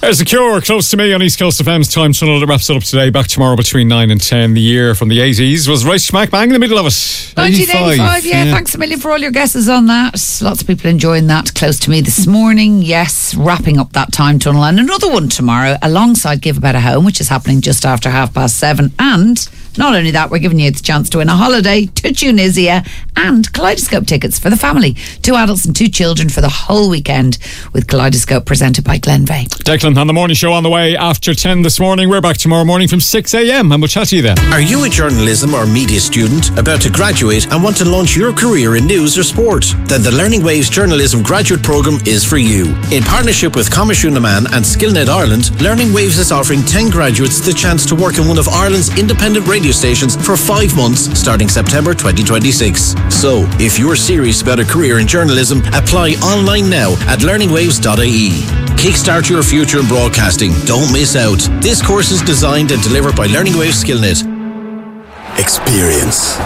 There's The Cure, Close to Me on East Coast FM's Time Tunnel. That wraps it up today. Back tomorrow between 9 and 10. The year from the 80s was right smack bang in the middle of it. 1985, yeah. Thanks a million for all your guesses on that. Lots of people enjoying that. Close to Me this morning. Yes, wrapping up that Time Tunnel. And another one tomorrow alongside Give a Better Home, which is happening just after 7:30. And not only that, we're giving you the chance to win a holiday to Tunisia and Kaleidoscope tickets for the family. 2 adults and 2 children for the whole weekend with Kaleidoscope presented by Glenveigh. Declan on the morning show on the way after 10 this morning. We're back tomorrow morning from 6 a.m. and we'll chat to you then. Are you a journalism or media student about to graduate and want to launch your career in news or sport? Then the Learning Waves Journalism Graduate Programme is for you. In partnership with Coimisiún na Man and Skillnet Ireland, Learning Waves is offering 10 graduates the chance to work in one of Ireland's independent radio stations for 5 months starting September 2026. So, if you're serious about a career in journalism, apply online now at learningwaves.ie. Kickstart your future in broadcasting. Don't miss out. This course is designed and delivered by Learning Waves Skillnet. Experience.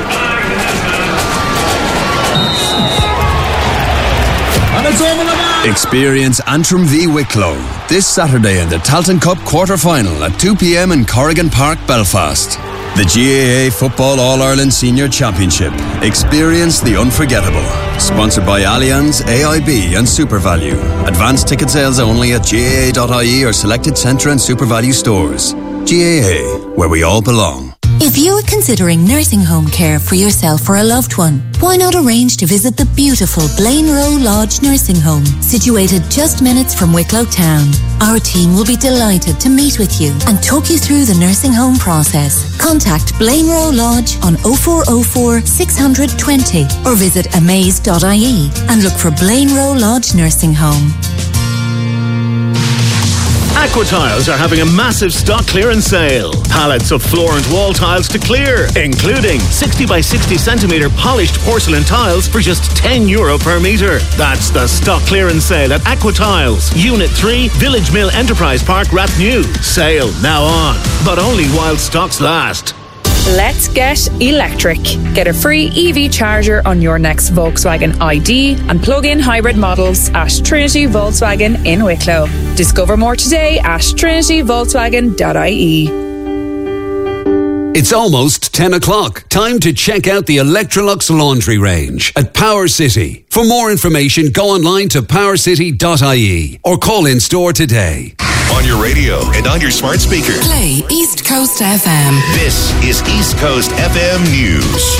Experience Antrim v Wicklow this Saturday in the Talton Cup quarter-final at 2 p.m. in Corrigan Park, Belfast. The GAA Football All-Ireland Senior Championship. Experience the unforgettable. Sponsored by Allianz, AIB and SuperValue. Advanced ticket sales only at GAA.ie or selected Centre and SuperValue stores. GAA, where we all belong. If you're considering nursing home care for yourself or a loved one, why not arrange to visit the beautiful Blaine Row Lodge Nursing Home, situated just minutes from Wicklow Town. Our team will be delighted to meet with you and talk you through the nursing home process. Contact Blaine Row Lodge on 0404 620 or visit amaze.ie and look for Blaine Row Lodge Nursing Home. Aquatiles are having a massive stock clearance sale. Pallets of floor and wall tiles to clear, including 60 by 60 centimetre polished porcelain tiles for just €10 per metre. That's the stock clearance sale at Aquatiles, Unit 3, Village Mill Enterprise Park, Rathnew. Sale now on, but only while stocks last. Let's get electric. Get a free EV charger on your next Volkswagen ID and plug-in hybrid models at Trinity Volkswagen in Wicklow. Discover more today at trinityvolkswagen.ie. It's almost 10 o'clock. Time to check out the Electrolux laundry range at Power City. For more information, go online to powercity.ie or call in store today. On your radio and on your smart speaker. Play East Coast FM. This is East Coast FM News.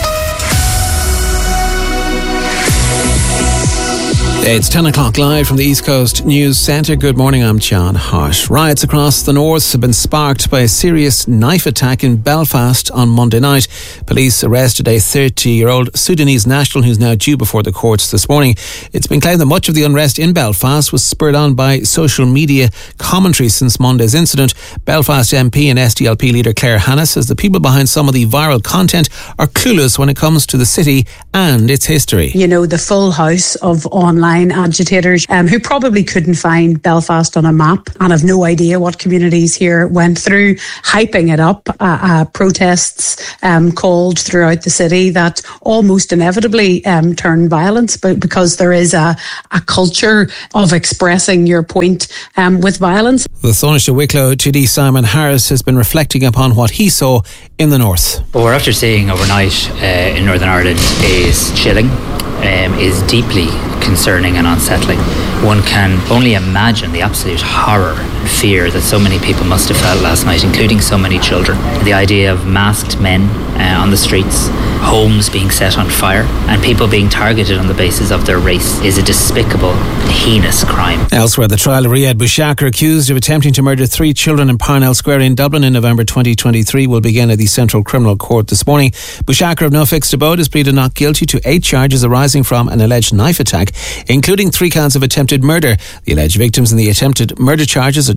It's 10 o'clock live from the East Coast News Centre. Good morning, I'm John Hart. Riots across the north have been sparked by a serious knife attack in Belfast on Monday night. Police arrested a 30-year-old Sudanese national who's now due before the courts this morning. It's been claimed that much of the unrest in Belfast was spurred on by social media commentary since Monday's incident. Belfast MP and SDLP leader Claire Hanna says the people behind some of the viral content are clueless when it comes to the city and its history. You know, the full house of online agitators who probably couldn't find Belfast on a map and have no idea what communities here went through, hyping it up, protests called throughout the city that almost inevitably turn violent, but because there is a culture of expressing your point with violence. The Taoiseach Wicklow TD Simon Harris has been reflecting upon what he saw in the north. What we're after seeing overnight in Northern Ireland is chilling, is deeply concerning and unsettling. One can only imagine the absolute horror and fear that so many people must have felt last night, including so many children. The idea of masked men on the streets, homes being set on fire, and people being targeted on the basis of their race is a despicable, heinous crime. Elsewhere, the trial of Riyad Bouchakr, accused of attempting to murder 3 children in Parnell Square in Dublin in November 2023, will begin at the Central Criminal Court this morning. Bouchakr, of no fixed abode, has pleaded not guilty to 8 charges arising from an alleged knife attack, including 3 counts of attempted murder. The alleged victims in the attempted murder charges are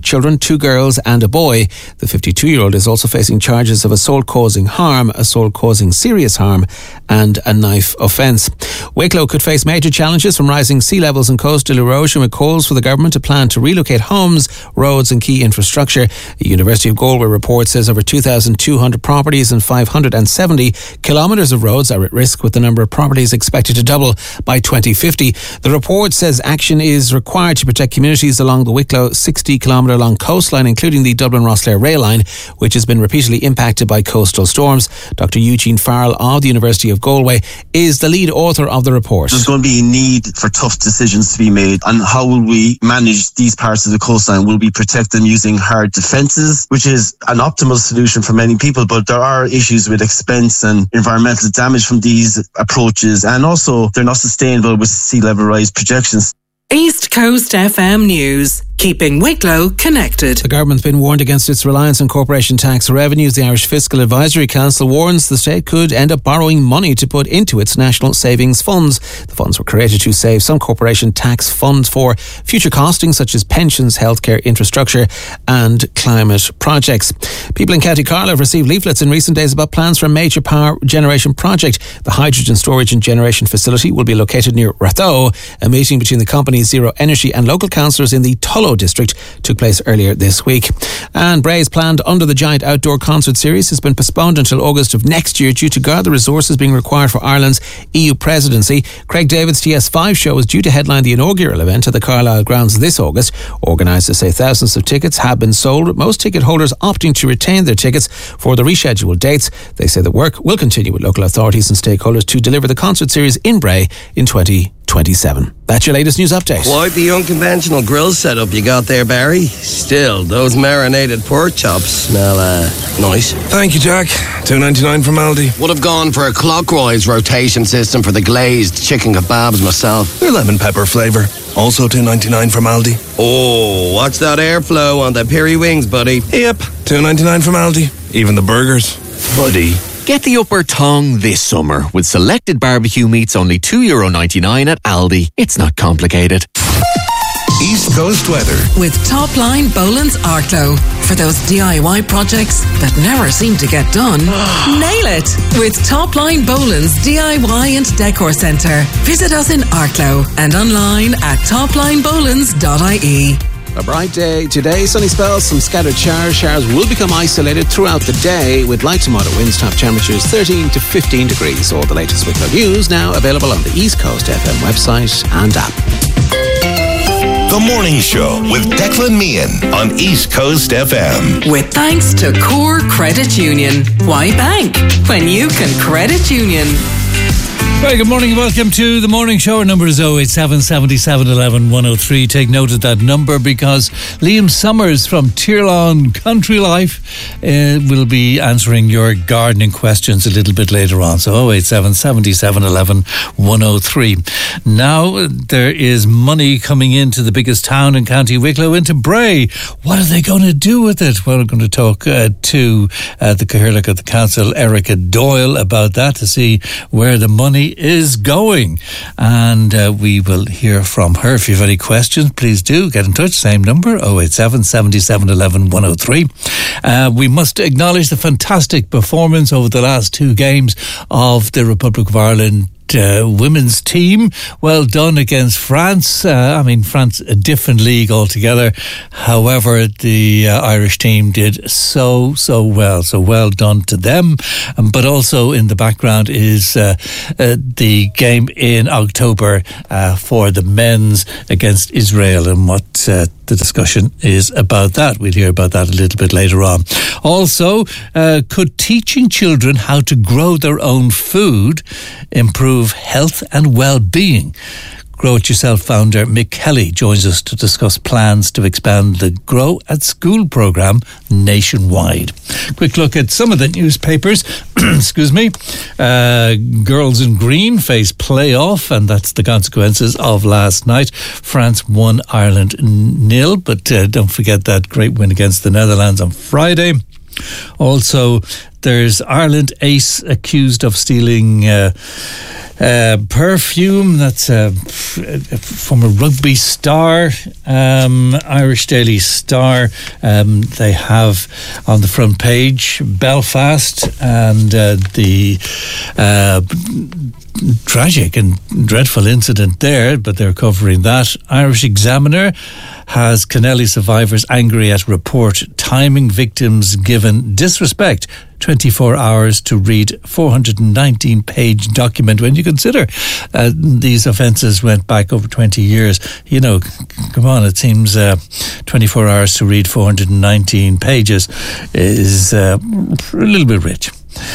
children, 2 girls and a boy. The 52-year-old is also facing charges of assault causing harm, assault causing serious harm and a knife offence. Wicklow could face major challenges from rising sea levels and coastal erosion, with calls for the government to plan to relocate homes, roads and key infrastructure. The University of Galway report says over 2,200 properties and 570 kilometres of roads are at risk, with the number of properties expected to double by 2050. The report says action is required to protect communities along the Wicklow 60-kilometre long coastline, including the Dublin-Rosslare rail line, which has been repeatedly impacted by coastal storms. Dr. Eugene Farrell of the University of Galway is the lead author of the report. There's going to be a need for tough decisions to be made on how will we manage these parts of the coastline. Will we protect them using hard defences, which is an optimal solution for many people, but there are issues with expense and environmental damage from these approaches, and also they're not sustainable with sea level rise projections. East Coast FM News, keeping Wicklow connected. The government's been warned against its reliance on corporation tax revenues. The Irish Fiscal Advisory Council warns the state could end up borrowing money to put into its national savings funds. The funds were created to save some corporation tax funds for future costing, such as pensions, healthcare, infrastructure and climate projects. People in County Carlow have received leaflets in recent days about plans for a major power generation project. The hydrogen storage and generation facility will be located near Ratho. A meeting between the company Zero Energy and local councillors in the Tullow district took place earlier this week. And Bray's planned Under the Giant outdoor concert series has been postponed until August of next year due to gather resources being required for Ireland's EU presidency. Craig David's TS5 show is due to headline the inaugural event at the Carlisle grounds this August. Organisers say thousands of tickets have been sold, with most ticket holders opting to retain their tickets for the rescheduled dates. They say the work will continue with local authorities and stakeholders to deliver the concert series in Bray in 2027. That's your latest news update. Quite the unconventional grill setup you got there, Barry. Still, those marinated pork chops smell nice. Thank you, Jack. $2.99 from Aldi. Would have gone for a clockwise rotation system for the glazed chicken kebabs myself. They're lemon pepper flavour. Also $2.99 from Aldi. Oh, watch that airflow on the peri wings, buddy. Yep, $2.99 from Aldi. Even the burgers. Buddy. Get the upper tongue this summer with selected barbecue meats only €2.99 at Aldi. It's not complicated. East Coast weather. With Topline Boland's Arklow. For those DIY projects that never seem to get done, nail it with Topline Boland's DIY and Decor Centre. Visit us in Arklow and online at toplinebolands.ie. A bright day today, sunny spells, some scattered showers. Showers will become isolated throughout the day with light to moderate winds, top temperatures 13 to 15 degrees. All the latest Wicklow news now available on the East Coast FM website and app. The Morning Show with Declan Meehan on East Coast FM. With thanks to Core Credit Union. Why bank when you can credit union? Very good morning and welcome to the morning show. Our number is 087 77 11 103. Take note of that number because Liam Summers from Tirlawn Country Life will be answering your gardening questions a little bit later on. So 087 77 11 103. Now there is money coming into the biggest town in County Wicklow, into Bray. What are they going to do with it? Well, we're going to talk to the Cathaoirleach of the council, Erica Doyle, about that to see where the money is going, and we will hear from her. If you have any questions, please do get in touch. Same number, 087 77 11 103. We must acknowledge the fantastic performance over the last 2 games of the Republic of Ireland women's team. Well done against France. France, a different league altogether. However, the Irish team did so well. So well done to them. But also in the background is the game in October for the men's against Israel, and what the discussion is about that. We'll hear about that a little bit later on. Also, could teaching children how to grow their own food improve health and well-being? Grow It Yourself founder Mick Kelly joins us to discuss plans to expand the Grow at School programme nationwide. Quick look at some of the newspapers. Excuse me. Girls in Green face playoff, and that's the consequences of last night. France won, Ireland 0, but don't forget that great win against the Netherlands on Friday. Also, There's Ireland ace accused of stealing perfume. That's from a rugby star. Irish Daily Star. They have on the front page Belfast and the tragic and dreadful incident there, but they're covering that. Irish Examiner has Kennelly survivors angry at report timing victims given disrespect. 24 hours to read 419-page document. When you consider these offences went back over 20 years, come on, it seems 24 hours to read 419 pages is a little bit rich.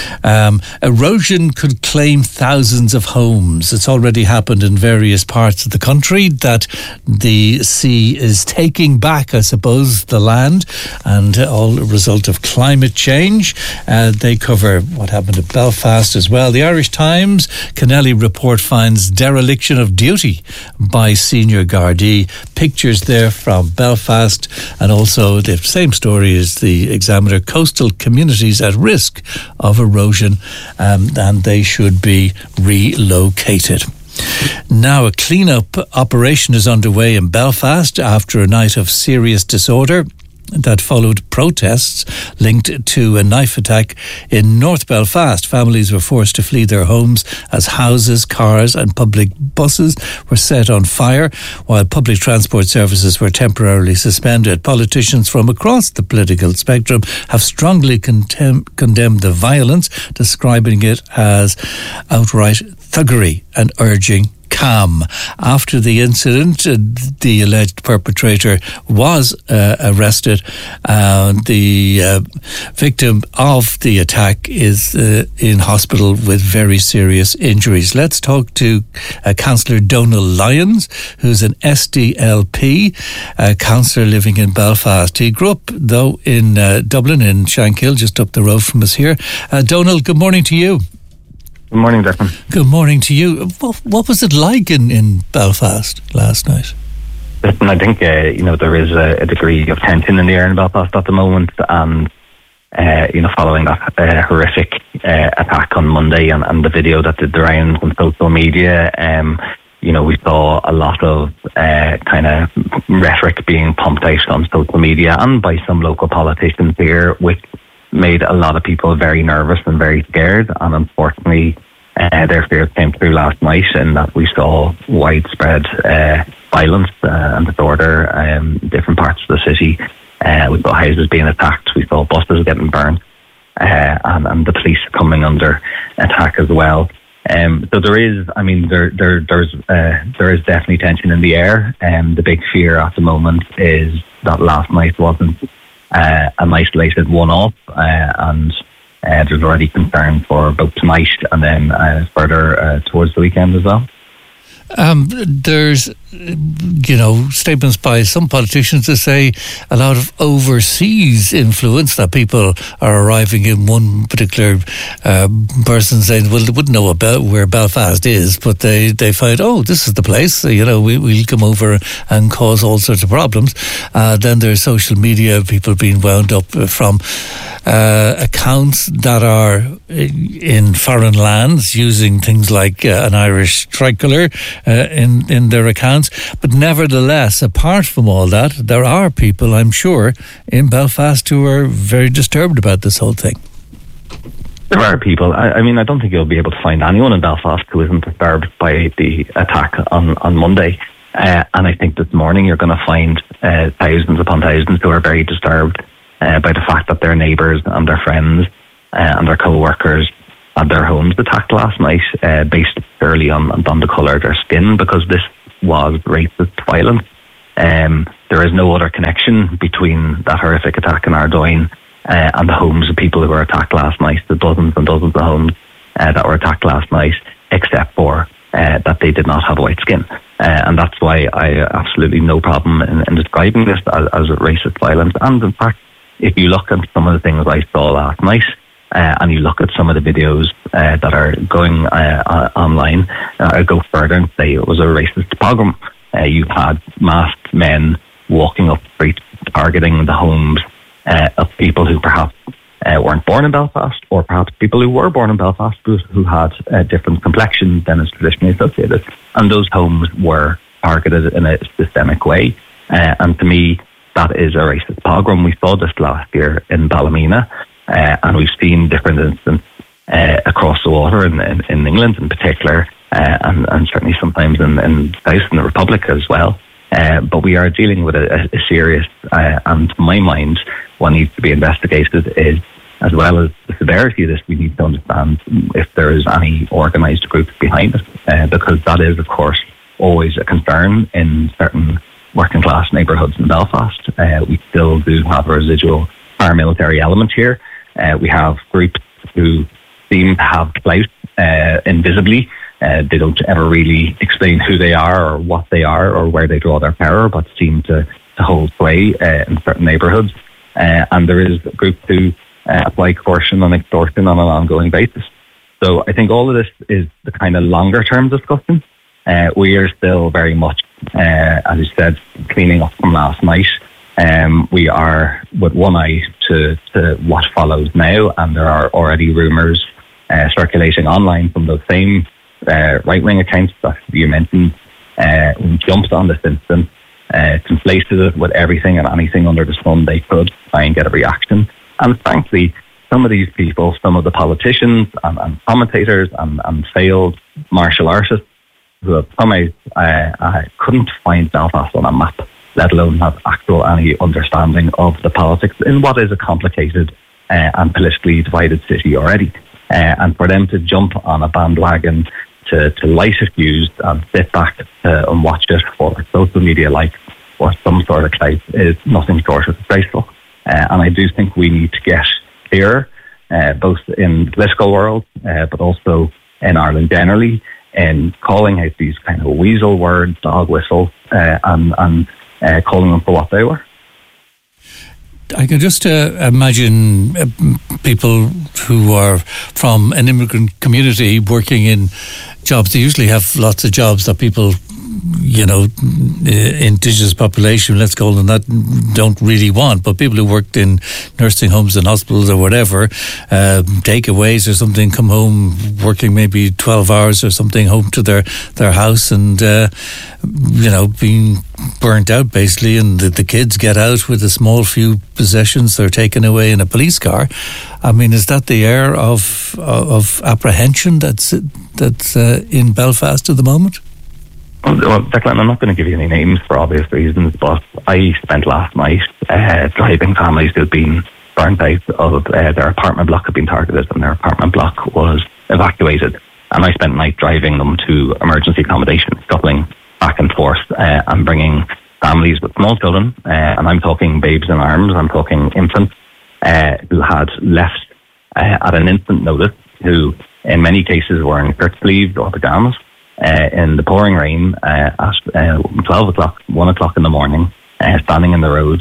Erosion could claim thousands of homes. It's already happened in various parts of the country that the sea is taking back, I suppose, the land, and all a result of climate change. They cover what happened at Belfast as well. The Irish Times, Kennelly report finds dereliction of duty by senior Gardaí. Pictures there from Belfast, and also the same story as the Examiner, coastal communities at risk of erosion, and they should be relocated. Now, a clean-up operation is underway in Belfast after a night of serious disorder that followed protests linked to a knife attack in North Belfast. Families were forced to flee their homes as houses, cars and public buses were set on fire, while public transport services were temporarily suspended. Politicians from across the political spectrum have strongly condemned the violence, describing it as outright thuggery and urging calm. After the incident, the alleged perpetrator was arrested. The victim of the attack is in hospital with very serious injuries. Let's talk to Councillor Donal Lyons, who's an SDLP councillor living in Belfast. He grew up, though, in Dublin, in Shankill, just up the road from us here. Donal, good morning to you. Good morning, Declan. Good morning to you. What was it like in Belfast last night? Listen, I think there is a degree of tension in the air in Belfast at the moment, and following that horrific attack on Monday and the video that did the rounds on social media, we saw a lot of kind of rhetoric being pumped out on social media and by some local politicians here, which made a lot of people very nervous and very scared. And unfortunately, their fears came through last night in that we saw widespread violence and disorder in different parts of the city. We saw houses being attacked. We saw buses getting burnt, and the police coming under attack as well. So there is definitely tension in the air. The big fear at the moment is that last night wasn't an isolated one-off, and there's already concern for both tonight and then further towards the weekend as well. There's, statements by some politicians to say a lot of overseas influence, that people are arriving in one particular person saying, well, they wouldn't know about where Belfast is, but they find, oh, this is the place, we'll come over and cause all sorts of problems. Then there's social media, people being wound up from accounts that are in foreign lands using things like an Irish tricolour in their accounts. But nevertheless, apart from all that, there are people, I'm sure, in Belfast who are very disturbed about this whole thing. There are people. I don't think you'll be able to find anyone in Belfast who isn't disturbed by the attack on Monday. And I think this morning you're going to find thousands upon thousands who are very disturbed by the fact that their neighbours and their friends and their co-workers had their homes attacked last night based purely on the colour of their skin, because this was racist violence. There is no other connection between that horrific attack in Ardoyne and the homes of people who were attacked last night, the dozens and dozens of homes that were attacked last night, except for that they did not have white skin. And that's why I absolutely no problem in describing this as racist violence. And in fact, if you look at some of the things I saw last night, and you look at some of the videos that are going online, I go further and say it was a racist pogrom. You had masked men walking up streets, targeting the homes of people who perhaps weren't born in Belfast, or perhaps people who were born in Belfast but who had a different complexion than is traditionally associated. And those homes were targeted in a systemic way. And to me, that is a racist pogrom. We saw this last year in Ballymena, and we've seen different incidents across the water in England in particular, and certainly sometimes in South in the Republic as well. But we are dealing with a serious, and to my mind, what needs to be investigated is, as well as the severity of this, we need to understand if there is any organised group behind it, because that is, of course, always a concern in certain working class neighbourhoods in Belfast. We still do have a residual paramilitary element here. We have groups who seem to have clout invisibly. They don't ever really explain who they are or what they are or where they draw their power, but seem to hold sway in certain neighbourhoods. And there is groups who apply coercion and extortion on an ongoing basis. So I think all of this is the kind of longer term discussion. We are still very much, as you said, cleaning up from last night. We are with one eye to what follows now, and there are already rumours circulating online from those same right-wing accounts that you mentioned, jumped on this incident, conflated it with everything and anything under the sun they could try and get a reaction. And frankly, some of these people, some of the politicians and commentators and failed martial artists who have come out, I couldn't find Belfast on a map, let alone have any understanding of the politics in what is a complicated and politically divided city already. And for them to jump on a bandwagon to light a fuse and sit back and watch it for social media likes or some sort of clout is nothing short of disgraceful. And I do think we need to get clearer, both in the political world, but also in Ireland generally, in calling out these kind of weasel words, dog whistles, and calling them for what they were. I can just imagine people who are from an immigrant community working in jobs. They usually have lots of jobs that people, indigenous population, let's call them that, don't really want. But people who worked in nursing homes and hospitals or whatever, takeaways or something, come home working maybe 12 hours or something, home to their house and, being burnt out basically, and the kids get out with a small few possessions they're taken away in a police car. I mean, is that the air of apprehension that's in Belfast at the moment? Well, Declan, I'm not going to give you any names for obvious reasons, but I spent last night driving families who'd been burnt out of their apartment block, had been targeted, and their apartment block was evacuated. And I spent the night driving them to emergency accommodation, scuttling back and forth and bringing families with small children, and I'm talking babes in arms, I'm talking infants, who had left at an instant notice, who in many cases were in shirt sleeves or pajamas, in the pouring rain at 12 o'clock, 1 o'clock in the morning, standing in the road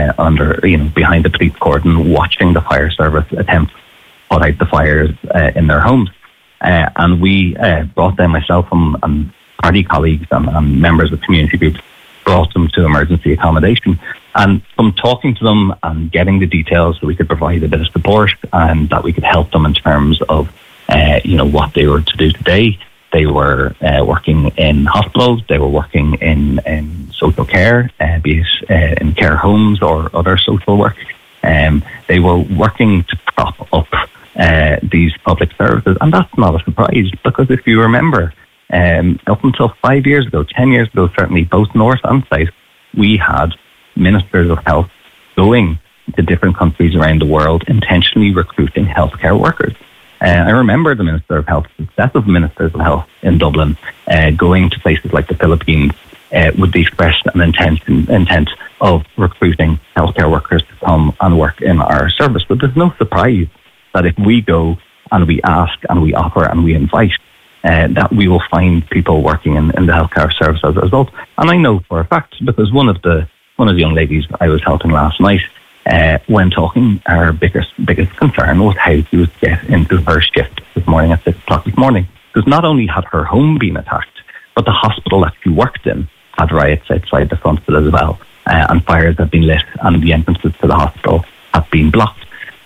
behind the police cordon, watching the fire service attempt to put out the fires in their homes. And we brought them, myself and party colleagues and members of community groups, brought them to emergency accommodation. And from talking to them and getting the details so we could provide a bit of support and that we could help them in terms of what they were to do today. They were working in hospitals, they were working in social care, be it in care homes or other social work. They were working to prop up these public services. And that's not a surprise, because if you remember, up until 5 years ago, 10 years ago, certainly both north and south, we had ministers of health going to different countries around the world intentionally recruiting healthcare workers. I remember the Minister of Health, successive Ministers of Health in Dublin, going to places like the Philippines with the express and intent of recruiting healthcare workers to come and work in our service. But there's no surprise that if we go and we ask and we offer and we invite, that we will find people working in the healthcare service as a result. And I know for a fact, because one of the young ladies I was helping last night, when talking, her biggest concern was how she would get into her shift this morning at 6 o'clock this morning. Because not only had her home been attacked, but the hospital that she worked in had riots outside the front of it as well. And fires had been lit and the entrances to the hospital had been blocked.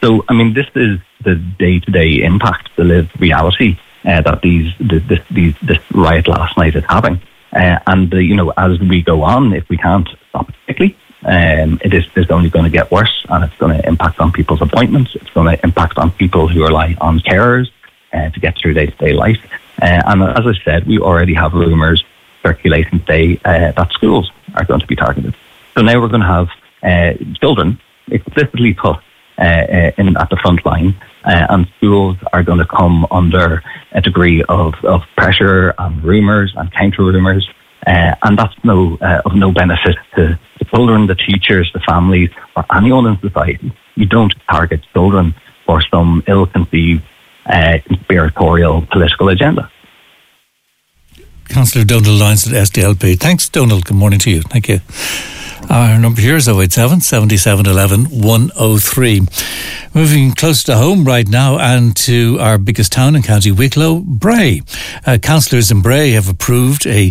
So, I mean, this is the day-to-day impact, the lived reality that this riot last night is having. And as we go on, if we can't stop it quickly, it's only going to get worse, and it's going to impact on people's appointments. It's going to impact on people who rely on carers to get through day-to-day life. And as I said, we already have rumours circulating today that schools are going to be targeted. So now we're going to have children explicitly put at the front line, and schools are going to come under a degree of pressure and rumours and counter-rumours, and that's of no benefit to the children, the teachers, the families, or anyone in society. You don't target children for some ill-conceived conspiratorial political agenda. Councillor Donald Lyons at SDLP. Thanks, Donald. Good morning to you. Thank you. Our number here is 087 77 11 103. Moving close to home right now and to our biggest town in County Wicklow, Bray. Councillors in Bray have approved a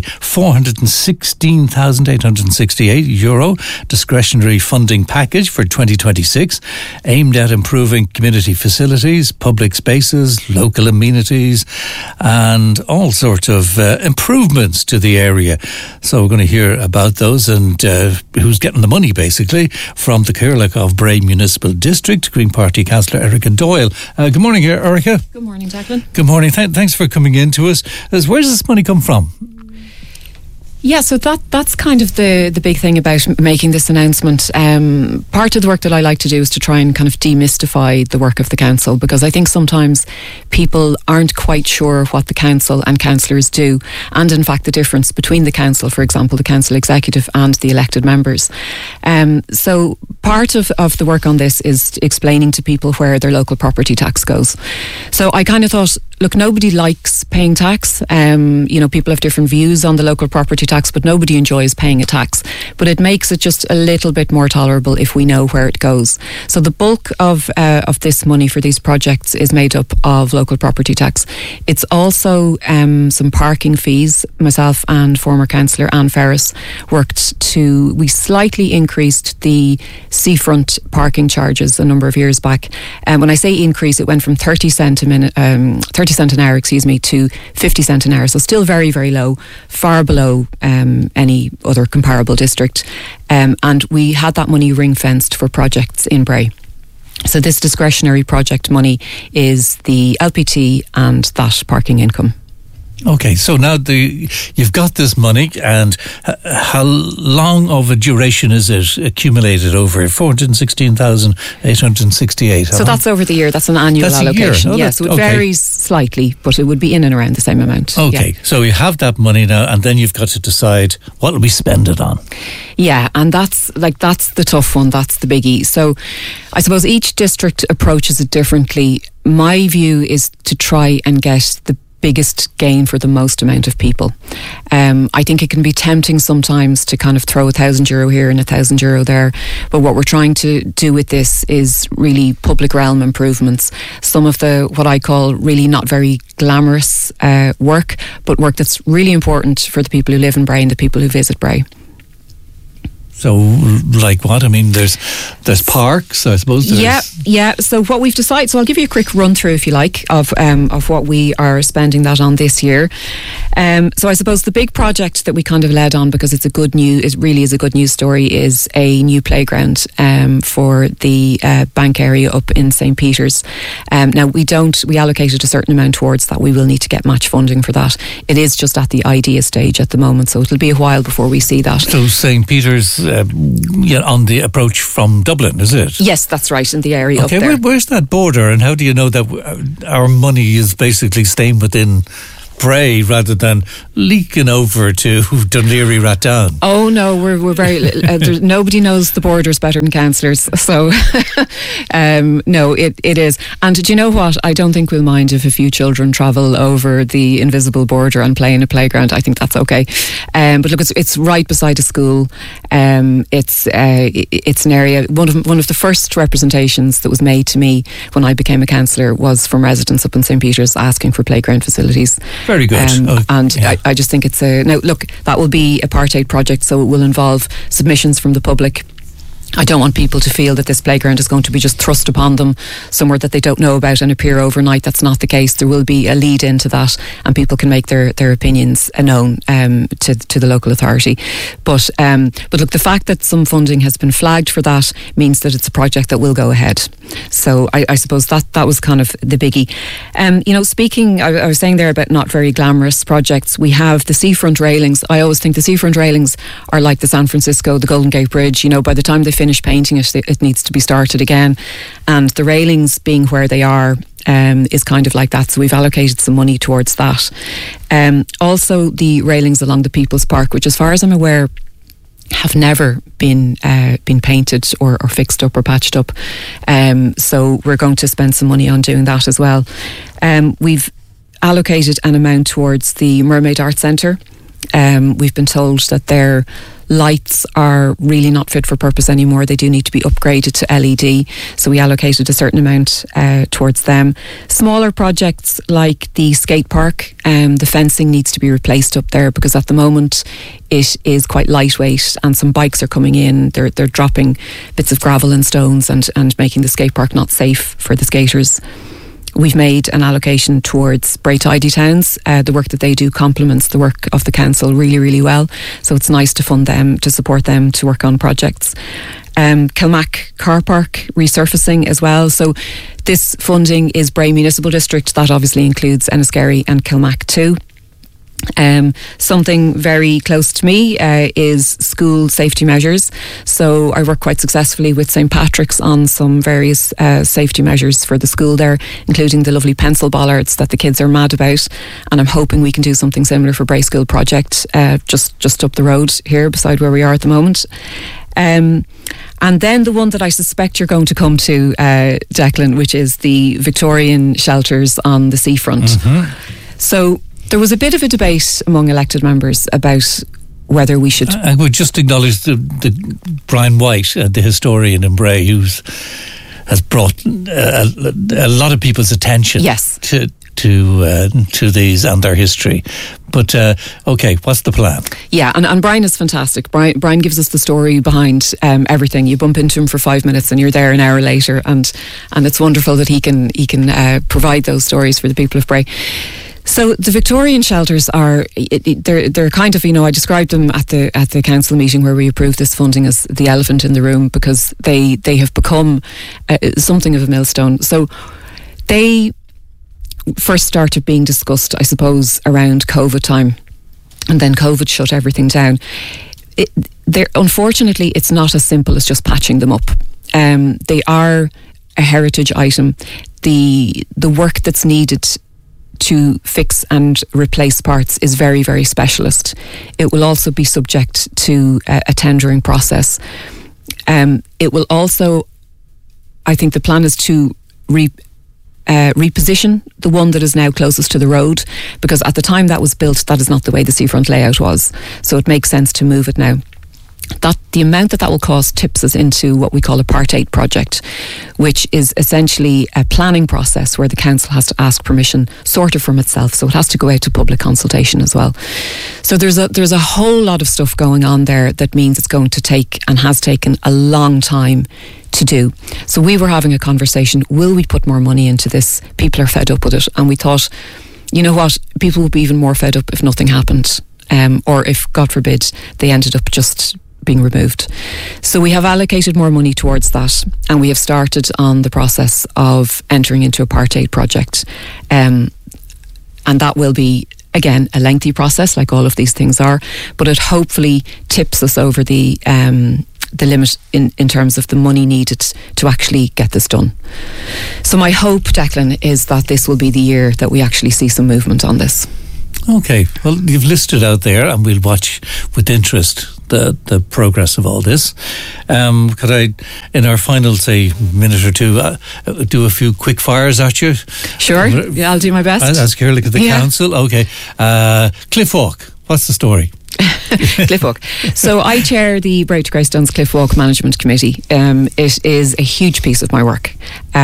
€416,868 discretionary funding package for 2026, aimed at improving community facilities, public spaces, local amenities, and all sorts of improvements to the area. So we're going to hear about those and who's getting the money, basically, from the Caorlaigh of Bray Municipal District, Green Party Councillor Erica Doyle. Good morning here, Erica. Good morning, Declan. Good morning. Thanks for coming in to us. Where does this money come from? Yeah, so that's kind of the big thing about making this announcement. Part of the work that I like to do is to try and kind of demystify the work of the council, because I think sometimes people aren't quite sure what the council and councillors do, and in fact the difference between the council, for example, the council executive and the elected members. So part of the work on this is explaining to people where their local property tax goes. So I kind of thought, look, nobody likes paying tax. People have different views on the local property tax, but nobody enjoys paying a tax. But it makes it just a little bit more tolerable if we know where it goes. So the bulk of this money for these projects is made up of local property tax. It's also some parking fees. Myself and former councillor Anne Ferris we slightly increased the seafront parking charges a number of years back. And when I say increase, it went from 30 cent an hour, to 50 cent an hour. So still very, very low, far below any other comparable district. And we had that money ring fenced for projects in Bray. So this discretionary project money is the LPT and that parking income. Okay, so now you've got this money, and how long of a duration is it accumulated over? 416,868. So that's over the year. That's an annual allocation. Yeah, so it varies slightly, but it would be in and around the same amount. Okay, so you have that money now, and then you've got to decide what will we spend it on. Yeah, and that's the tough one. That's the biggie. So I suppose each district approaches it differently. My view is to try and get the biggest gain for the most amount of people. I think it can be tempting sometimes to kind of throw €1,000 here and €1,000 there, but what we're trying to do with this is really public realm improvements. Some of what I call really not very glamorous work, but work that's really important for the people who live in Bray and the people who visit Bray. So, like what? I mean, there's parks, I suppose. Yeah. So what we've decided. So I'll give you a quick run through, if you like, of what we are spending that on this year. So I suppose the big project that we kind of led on, because it really is a good news story, is a new playground for the bank area up in St. Peter's. Now we allocated a certain amount towards that. We will need to get match funding for that. It is just at the idea stage at the moment, so it'll be a while before we see that. So St. Peter's. On the approach from Dublin, is it? Yes, that's right, in the area up there. Where's that border, and how do you know that our money is basically staying within Bray rather than leaking over to Dunleary Rathdown? Oh no, we're very nobody knows the borders better than councillors, so no, it is. And do you know what, I don't think we'll mind if a few children travel over the invisible border and play in a playground. I think that's okay. But look, it's right beside a school. It's an area. One of the first representations that was made to me when I became a councillor was from residents up in St. Peter's asking for playground facilities. Very good. I just think now look, that will be a Part 8 project, so it will involve submissions from the public. I don't want people to feel that this playground is going to be just thrust upon them somewhere that they don't know about and appear overnight. That's not the case. There will be a lead into that, and people can make their opinions known to the local authority. But look, the fact that some funding has been flagged for that means that it's a project that will go ahead. So I suppose that was kind of the biggie. Speaking, I was saying there about not very glamorous projects. We have the seafront railings. I always think the seafront railings are like the San Francisco, the Golden Gate Bridge. By the time they finish painting it, it needs to be started again. And the railings being where they are is kind of like that. So we've allocated some money towards that. Also, the railings along the People's Park, which as far as I'm aware, have never been painted or fixed up or patched up. So we're going to spend some money on doing that as well. We've allocated an amount towards the Mermaid Arts Centre. We've been told that their lights are really not fit for purpose anymore. They do need to be upgraded to LED. So we allocated a certain amount towards them. Smaller projects like the skate park, the fencing needs to be replaced up there because at the moment it is quite lightweight and some bikes are coming in. They're dropping bits of gravel and stones and making the skate park not safe for the skaters. We've made an allocation towards Bray Tidy Towns. The work that they do complements the work of the council really, really well. So it's nice to fund them, to support them to work on projects. Kilmac Car Park resurfacing as well. So this funding is Bray Municipal District. That obviously includes Enniskerry and Kilmac too. Something very close to me is school safety measures. So I work quite successfully with St. Patrick's on some various safety measures for the school there, including the lovely pencil bollards that the kids are mad about. And I'm hoping we can do something similar for Bray School Project just up the road here beside where we are at the moment. And then the one that I suspect you're going to come to, Declan, which is the Victorian shelters on the seafront. Mm-hmm. So there was a bit of a debate among elected members about whether we should... I would just acknowledge the Brian White, the historian in Bray, who has brought a lot of people's attention to these and their history. But, okay, what's the plan? Yeah, and Brian is fantastic. Brian gives us the story behind everything. You bump into him for 5 minutes and you're there an hour later, and it's wonderful that he can provide those stories for the people of Bray. So the Victorian shelters are, they're kind of, I described them at the council meeting where we approved this funding as the elephant in the room because they have become something of a millstone. So they first started being discussed, I suppose, around COVID time, and then COVID shut everything down. Unfortunately, it's not as simple as just patching them up. They are a heritage item. The work that's needed to fix and replace parts is very, very specialist. It will also be subject to a tendering process. It will also, I think the plan is to reposition the one that is now closest to the road, because at the time that was built, that is not the way the seafront layout was. So it makes sense to move it now. The amount that will cost tips us into what we call a Part 8 project, which is essentially a planning process where the council has to ask permission sort of from itself, so it has to go out to public consultation as well. So there's a whole lot of stuff going on there that means it's going to take, and has taken, a long time to do. So we were having a conversation, will we put more money into this? People are fed up with it, and we thought, you know what, people would be even more fed up if nothing happened, or if, God forbid, they ended up just being removed. So we have allocated more money towards that, and we have started on the process of entering into a Part 8 project, and that will be, again, a lengthy process like all of these things are, but it hopefully tips us over the limit in terms of the money needed to actually get this done. So my hope, Declan, is that this will be the year that we actually see some movement on this. Okay, well, you've listed out there, and we'll watch with interest the progress of all this. Could I, in our final, say, minute or two, do a few quick fires at you? Sure, yeah, I'll do my best. As Kerlick at the council. Okay, Cliff Walk, what's the story? Cliff Walk. So I chair the Bray to Greystones Cliff Walk Management Committee. It is a huge piece of my work.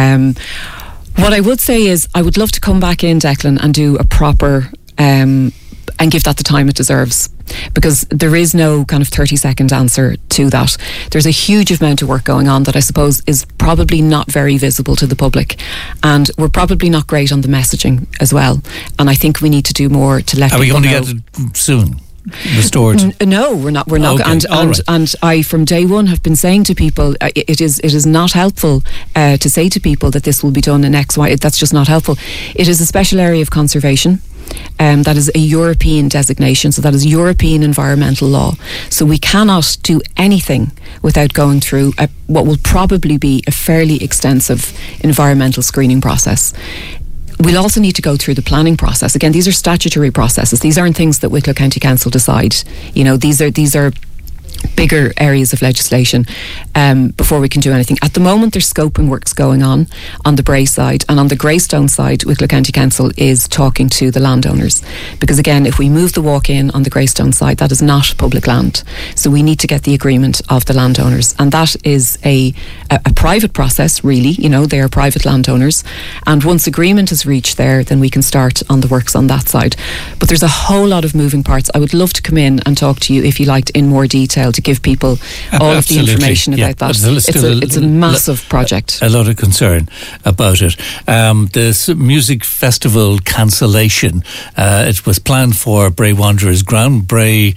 What I would say is I would love to come back in, Declan, and do a proper and give that the time it deserves. because there is no kind of 30-second answer to that. There's a huge amount of work going on that I suppose is probably not very visible to the public, and we're probably not great on the messaging as well, and I think we need to do more to let people know. Are we going to get it soon? Restored? No, we're not. Okay. And I, from day one, have been saying to people, it is not helpful to say to people that this will be done in X, Y. That's just not helpful. It is a special area of conservation. That is a European designation, so that is European environmental law. So we cannot do anything without going through what will probably be a fairly extensive environmental screening process. We'll also need to go through the planning process. Again, these are statutory processes. These aren't things that Wicklow County Council decide. You know, these are bigger areas of legislation before we can do anything. At the moment, there's scoping works going on the Bray side, and on the Greystone side, Wicklow County Council is talking to the landowners, because again, if we move the walk-in on the Greystone side, that is not public land, so we need to get the agreement of the landowners, and that is a private process, really. You know, they are private landowners, and once agreement is reached there, then we can start on the works on that side. But there's a whole lot of moving parts. I would love to come in and talk to you, if you liked, in more detail, to give people all of the information about that. It's a massive project. A lot of concern about it. This music festival cancellation, it was planned for Bray Wanderers ground. Bray,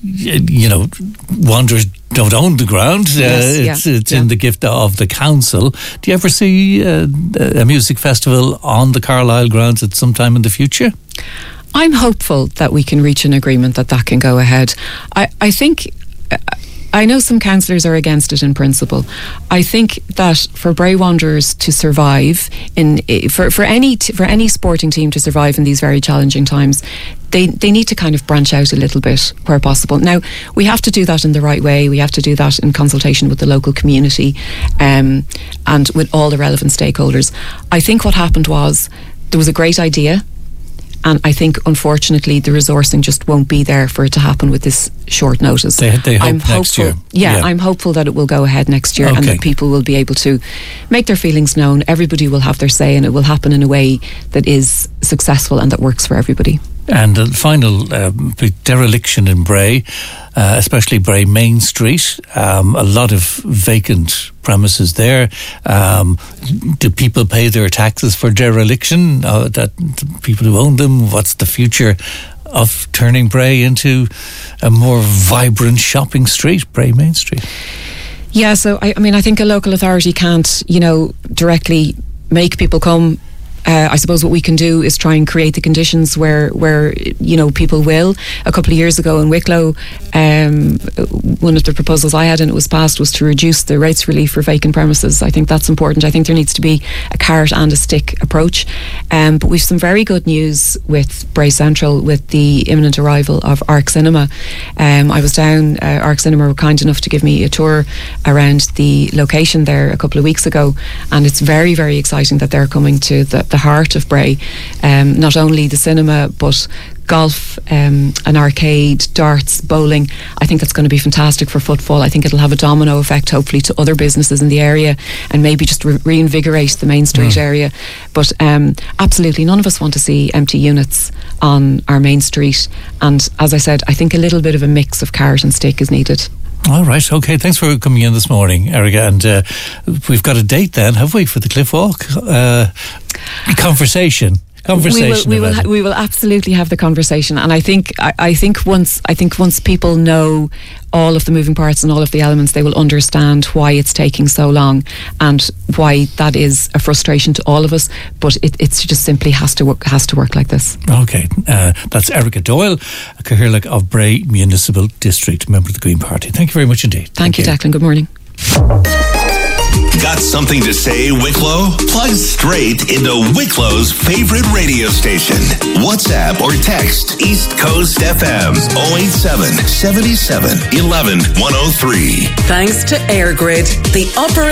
Wanderers don't own the ground. It's in the gift of the council. Do you ever see a music festival on the Carlisle grounds at some time in the future? I'm hopeful that we can reach an agreement that can go ahead. I think... I know some councillors are against it in principle. I think that for Bray Wanderers to survive, for any sporting team to survive in these very challenging times, they need to kind of branch out a little bit where possible. Now, we have to do that in the right way. We have to do that in consultation with the local community and with all the relevant stakeholders. I think what happened was there was a great idea, and I think, unfortunately, the resourcing just won't be there for it to happen with this short notice. They hope next year. Yeah, I'm hopeful that it will go ahead next year, and that people will be able to make their feelings known. Everybody will have their say, and it will happen in a way that is successful and that works for everybody. And the final dereliction in Bray, especially Bray Main Street, a lot of vacant premises there. Do people pay their taxes for dereliction? That people who own them? What's the future of turning Bray into a more vibrant shopping street, Bray Main Street? Yeah, so I think a local authority can't, directly make people come. I suppose what we can do is try and create the conditions where people will. A couple of years ago in Wicklow, one of the proposals I had, and it was passed, was to reduce the rates relief for vacant premises. I think that's important. I think there needs to be a carrot and a stick approach. But we've some very good news with Bray Central, with the imminent arrival of Arc Cinema. I was down, Arc Cinema were kind enough to give me a tour around the location there a couple of weeks ago, and it's very, very exciting that they're coming to the heart of Bray. Not only the cinema, but golf, an arcade, darts, bowling. I think that's going to be fantastic for footfall. I think it'll have a domino effect, hopefully, to other businesses in the area, and maybe just reinvigorate the Main Street area. But absolutely, none of us want to see empty units on our Main Street. And as I said, I think a little bit of a mix of carrot and stick is needed. All right, okay. Thanks for coming in this morning, Erica. And we've got a date then, have we, for the Cliff Walk conversation? We will absolutely have the conversation, and I think once people know all of the moving parts and all of the elements, they will understand why it's taking so long and why that is a frustration to all of us. But it just simply has to work like this. Okay, that's Erica Doyle, a Cathaoirleach of Bray Municipal District, member of the Green Party. Thank you very much indeed. Thank you, Declan. Good morning. Got something to say, Wicklow? Plug straight into Wicklow's favorite radio station. WhatsApp or text East Coast FM's 087 77 11 103. Thanks to AirGrid, the operator